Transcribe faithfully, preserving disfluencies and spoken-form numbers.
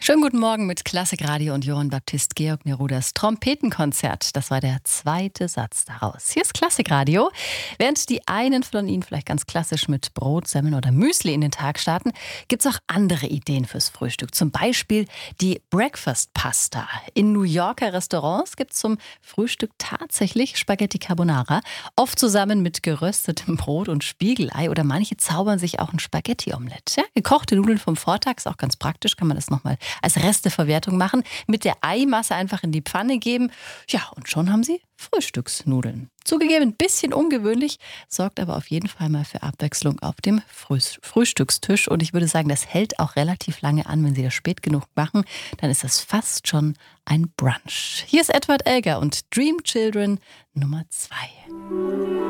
Schönen guten Morgen mit Klassikradio und Johann Baptist Georg Neruders Trompetenkonzert. Das war der zweite Satz daraus. Hier ist Klassikradio. Während die einen von Ihnen vielleicht ganz klassisch mit Brot, Semmeln oder Müsli in den Tag starten, gibt es auch andere Ideen fürs Frühstück. Zum Beispiel die Breakfast Pasta. In New Yorker Restaurants gibt es zum Frühstück tatsächlich Spaghetti Carbonara. Oft zusammen mit geröstetem Brot und Spiegelei. Oder manche zaubern sich auch ein Spaghetti-Omelett. Ja, gekochte Nudeln vom Vortag ist auch ganz praktisch, kann man das nochmal als Resteverwertung machen, mit der Eimasse einfach in die Pfanne geben. Ja, und schon haben Sie Frühstücksnudeln. Zugegeben, ein bisschen ungewöhnlich, sorgt aber auf jeden Fall mal für Abwechslung auf dem Früh- Frühstückstisch. Und ich würde sagen, das hält auch relativ lange an, wenn Sie das spät genug machen. Dann ist das fast schon ein Brunch. Hier ist Edward Elgar und Dream Children Nummer zwei.